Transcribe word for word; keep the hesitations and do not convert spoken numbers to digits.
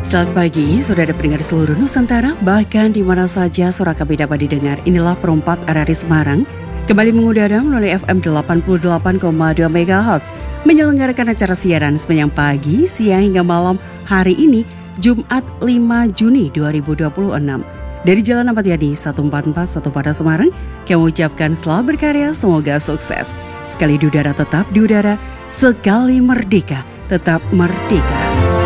Selamat pagi, saudara pendengar seluruh Nusantara, bahkan di mana saja suara kami dapat didengar. Inilah Perempat R R I Semarang, kembali mengudara melalui F M delapan puluh delapan koma dua megahertz, menyelenggarakan acara siaran sepanjang pagi, siang hingga malam hari ini, Jumat lima Juni dua ribu dua puluh enam. Dari Jalan Ahmad Yani seratus empat puluh empat satu pada Semarang, kami ucapkan selamat berkarya, semoga sukses. Sekali di udara tetap di udara, sekali merdeka tetap merdeka.